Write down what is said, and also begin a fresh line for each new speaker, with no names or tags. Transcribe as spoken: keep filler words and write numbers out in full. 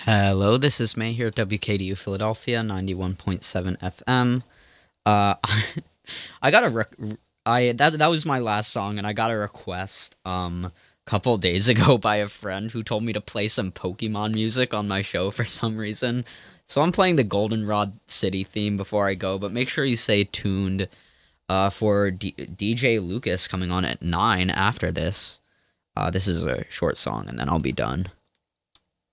Hello, this is May here at W K D U Philadelphia, ninety-one point seven F M. Uh, I got a rec- I that that was my last song, and I got a request um a couple days ago by a friend who told me to play some Pokemon music on my show for some reason. So I'm playing the Goldenrod City theme before I go, but make sure you stay tuned uh for D- DJ Lucas coming on at nine after this. Uh, this is a short song, and then I'll be done.